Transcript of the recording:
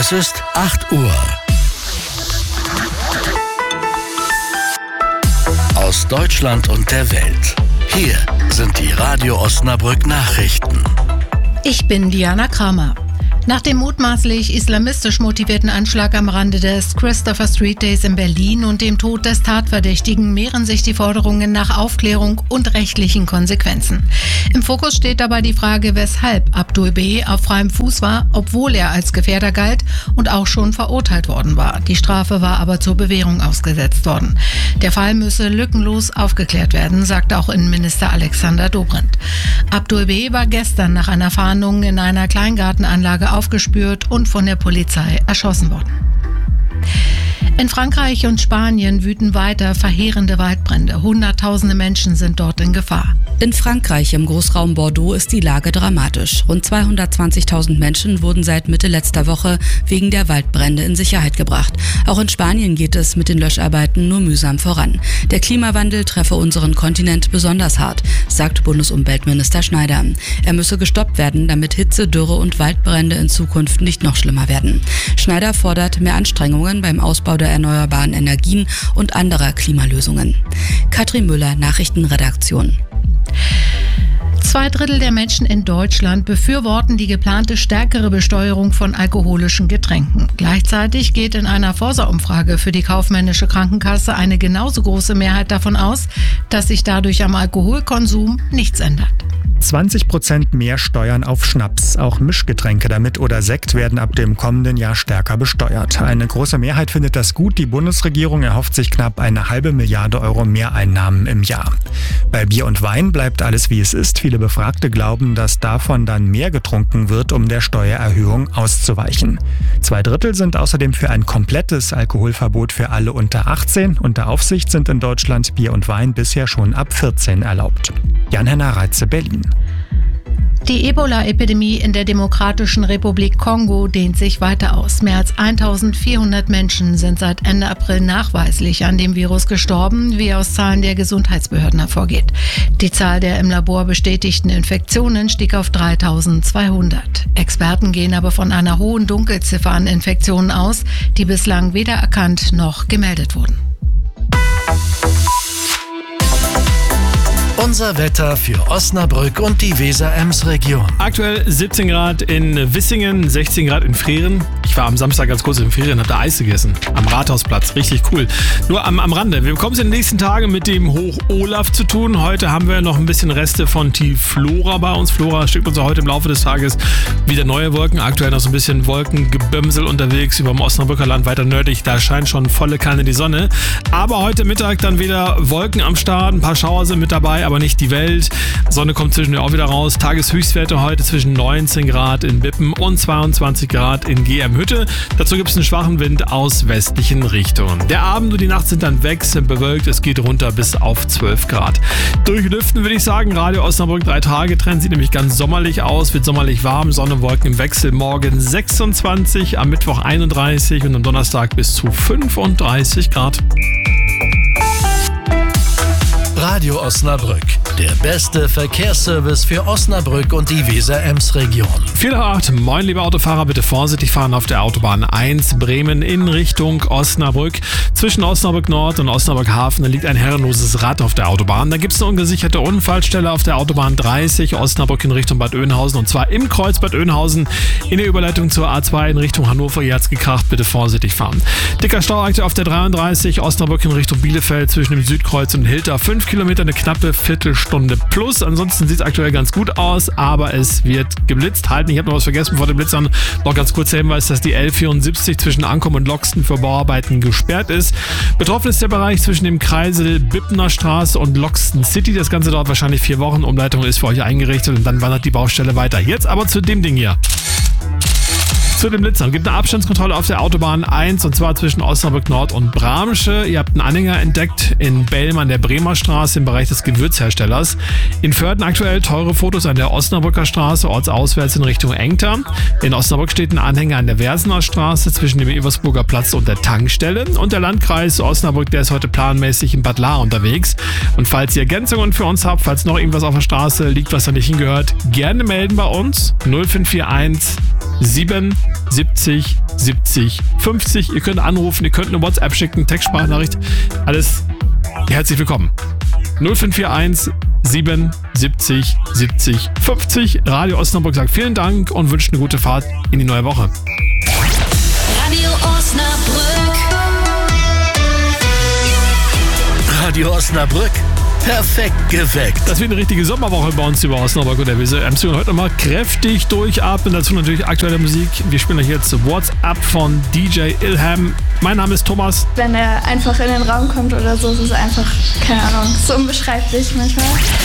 Es ist 8 Uhr. Aus Deutschland und der Welt. Hier sind die Radio Osnabrück Nachrichten. Ich bin Diana Kramer. Nach dem mutmaßlich islamistisch motivierten Anschlag am Rande des Christopher Street Days in Berlin und dem Tod des Tatverdächtigen mehren sich die Forderungen nach Aufklärung und rechtlichen Konsequenzen. Im Fokus steht dabei die Frage, weshalb Abdul B. auf freiem Fuß war, obwohl er als Gefährder galt und auch schon verurteilt worden war. Die Strafe war aber zur Bewährung ausgesetzt worden. Der Fall müsse lückenlos aufgeklärt werden, sagte auch Innenminister Alexander Dobrindt. Abdul B. war gestern nach einer Fahndung in einer Kleingartenanlage aufgespürt und von der Polizei erschossen worden. In Frankreich und Spanien wüten weiter verheerende Waldbrände. Hunderttausende Menschen sind dort in Gefahr. In Frankreich im Großraum Bordeaux ist die Lage dramatisch. Rund 220.000 Menschen wurden seit Mitte letzter Woche wegen der Waldbrände in Sicherheit gebracht. Auch in Spanien geht es mit den Löscharbeiten nur mühsam voran. Der Klimawandel treffe unseren Kontinent besonders hart, sagt Bundesumweltminister Schneider. Er müsse gestoppt werden, damit Hitze, Dürre und Waldbrände in Zukunft nicht noch schlimmer werden. Schneider fordert mehr Anstrengungen beim Ausbau der erneuerbaren Energien und anderer Klimalösungen. Katrin Müller, Nachrichtenredaktion. 2/3 der Menschen in Deutschland befürworten die geplante stärkere Besteuerung von alkoholischen Getränken. Gleichzeitig geht in einer Forsa-Umfrage für die kaufmännische Krankenkasse eine genauso große Mehrheit davon aus, dass sich dadurch am Alkoholkonsum nichts ändert. 20% mehr Steuern auf Schnaps. Auch Mischgetränke damit oder Sekt werden ab dem kommenden Jahr stärker besteuert. Eine große Mehrheit findet das gut. Die Bundesregierung erhofft sich knapp 1,5 Milliarde Euro Mehreinnahmen im Jahr. Bei Bier und Wein bleibt alles wie es ist. Viele Befragte glauben, dass davon dann mehr getrunken wird, um der Steuererhöhung auszuweichen. 2/3 sind außerdem für ein komplettes Alkoholverbot für alle unter 18. Unter Aufsicht sind in Deutschland Bier und Wein bisher schon ab 14 erlaubt. Jan-Henner Reitze, Berlin. Die Ebola-Epidemie in der Demokratischen Republik Kongo dehnt sich weiter aus. Mehr als 1.400 Menschen sind seit Ende April nachweislich an dem Virus gestorben, wie aus Zahlen der Gesundheitsbehörden hervorgeht. Die Zahl der im Labor bestätigten Infektionen stieg auf 3.200. Experten gehen aber von einer hohen Dunkelziffer an Infektionen aus, die bislang weder erkannt noch gemeldet wurden. Unser Wetter für Osnabrück und die Weser-Ems-Region. Aktuell 17 Grad in Wissingen, 16 Grad in Freren. Ich war am Samstag ganz kurz in Freren, habe da Eis gegessen. Am Rathausplatz, richtig cool. Nur am Rande, wir bekommen es in den nächsten Tagen mit dem Hoch Olaf zu tun. Heute haben wir noch ein bisschen Reste von Tief Flora bei uns. Flora schickt uns heute im Laufe des Tages wieder neue Wolken. Aktuell noch so ein bisschen Wolkengebömsel unterwegs über dem Osnabrücker Land, weiter nördlich. Da scheint schon volle Kanne die Sonne. Aber heute Mittag dann wieder Wolken am Start. Ein paar Schauer sind mit dabei, aber nicht die Welt. Sonne kommt zwischendurch auch wieder raus. Tageshöchstwerte heute zwischen 19 Grad in Bippen und 22 Grad in GM-Hütte. Dazu gibt es einen schwachen Wind aus westlichen Richtungen. Der Abend und die Nacht sind dann weg, sind bewölkt. Es geht runter bis auf 12 Grad. Durchlüften würde ich sagen. Radio Osnabrück 3-Tage-Trend sieht nämlich ganz sommerlich aus. Wird sommerlich warm. Sonne, Wolken im Wechsel. Morgen 26, am Mittwoch 31 und am Donnerstag bis zu 35 Grad. Radio Osnabrück, der beste Verkehrsservice für Osnabrück und die Weser-Ems-Region. 4:08, moin liebe Autofahrer, bitte vorsichtig fahren auf der Autobahn 1 Bremen in Richtung Osnabrück. Zwischen Osnabrück Nord und Osnabrück Hafen liegt ein herrenloses Rad auf der Autobahn. Da gibt es eine ungesicherte Unfallstelle auf der Autobahn 30 Osnabrück in Richtung Bad Oeynhausen und zwar im Kreuz Bad Oeynhausen in der Überleitung zur A2 in Richtung Hannover. Hier hat's gekracht, bitte vorsichtig fahren. Dicker Stau auf der 33 Osnabrück in Richtung Bielefeld zwischen dem Südkreuz und Hilter. 5 Kilometer, eine knappe Viertelstunde plus. Ansonsten sieht es aktuell ganz gut aus, aber es wird geblitzt. Ich habe noch was vergessen vor den Blitzern. Noch ganz kurz der Hinweis, dass die L74 zwischen Ankom und Loxten für Bauarbeiten gesperrt ist. Betroffen ist der Bereich zwischen dem Kreisel Bippner Straße und Loxten City. Das Ganze dauert wahrscheinlich 4 Wochen. Umleitung ist für euch eingerichtet und dann wandert die Baustelle weiter. Jetzt aber zu dem Ding hier. Zu den Blitzern. Gibt eine Abstandskontrolle auf der Autobahn 1 und zwar zwischen Osnabrück Nord und Bramsche. Ihr habt einen Anhänger entdeckt in Belm an der Bremer Straße im Bereich des Gewürzherstellers. In Vörden aktuell teure Fotos an der Osnabrücker Straße, ortsauswärts in Richtung Engter. In Osnabrück steht ein Anhänger an der Versener Straße zwischen dem Eversburger Platz und der Tankstelle. Und der Landkreis Osnabrück, der ist heute planmäßig in Bad Lahr unterwegs. Und falls ihr Ergänzungen für uns habt, falls noch irgendwas auf der Straße liegt, was da nicht hingehört, gerne melden bei uns. 0541 7 70 70 50. Ihr könnt anrufen, ihr könnt eine WhatsApp schicken, Textsprachnachricht, alles herzlich willkommen. 0541 7 70 70 50. Radio Osnabrück sagt vielen Dank und wünscht eine gute Fahrt in die neue Woche. Radio Osnabrück. Radio Osnabrück. Perfekt geweckt. Das wird eine richtige Sommerwoche bei uns über Osnabrück und der Weser MC. Und heute nochmal kräftig durchatmen. Dazu natürlich aktuelle Musik. Wir spielen euch jetzt WhatsApp von DJ Ilham. Mein Name ist Thomas. Wenn er einfach in den Raum kommt oder so, ist es einfach, keine Ahnung, so unbeschreiblich manchmal.